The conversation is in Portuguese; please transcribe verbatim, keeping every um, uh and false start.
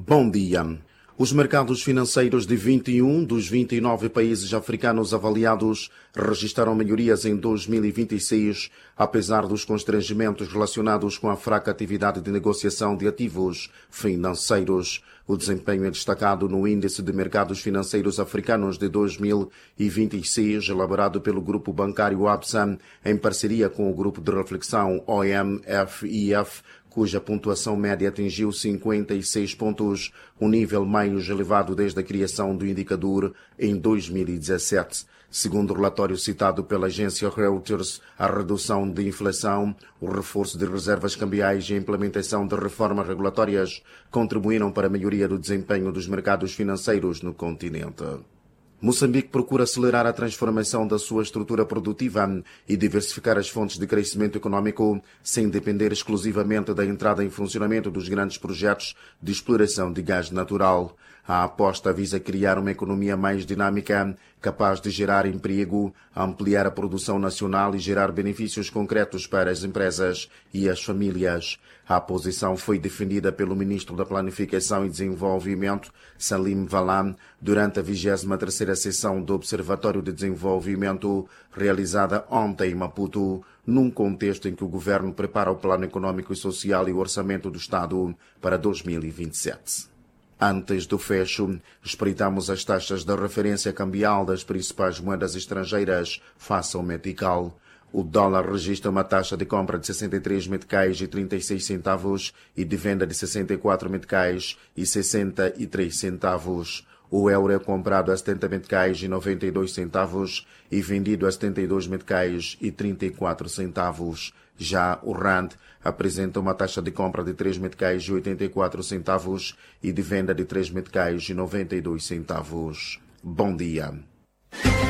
Bom dia. Os mercados financeiros de vinte e um dos vinte e nove países africanos avaliados registraram melhorias em dois mil e vinte e seis, apesar dos constrangimentos relacionados com a fraca atividade de negociação de ativos financeiros. O desempenho é destacado no Índice de Mercados Financeiros Africanos de dois mil e vinte e seis, elaborado pelo Grupo Bancário Absa, em parceria com o Grupo de Reflexão O M F I F, cuja pontuação média atingiu cinquenta e seis pontos, o nível mais elevado desde a criação do indicador em dois mil e dezassete. Segundo o relatório citado pela agência Reuters, a redução de inflação, o reforço de reservas cambiais e a implementação de reformas regulatórias contribuíram para a melhoria do desempenho dos mercados financeiros no continente. Moçambique procura acelerar a transformação da sua estrutura produtiva e diversificar as fontes de crescimento econômico sem depender exclusivamente da entrada em funcionamento dos grandes projetos de exploração de gás natural. A aposta visa criar uma economia mais dinâmica, capaz de gerar emprego, ampliar a produção nacional e gerar benefícios concretos para as empresas e as famílias. A posição foi defendida pelo ministro da Planificação e Desenvolvimento, Salim Valam, durante a vigésima terceira sessão do Observatório de Desenvolvimento, realizada ontem em Maputo, num contexto em que o governo prepara o Plano Econômico e Social e o Orçamento do Estado para dois mil e vinte e sete. Antes do fecho, espreitamos as taxas de referência cambial das principais moedas estrangeiras face ao metical. O dólar registra uma taxa de compra de sessenta e três meticais e trinta e seis centavos e de venda de sessenta e quatro meticais e sessenta e três centavos. O euro é comprado a setenta meticais e noventa e dois centavos e vendido a setenta e dois meticais e trinta e quatro centavos. Já o rand apresenta uma taxa de compra de três meticais e oitenta e quatro centavos e de venda de três meticais e noventa e dois centavos. Bom dia.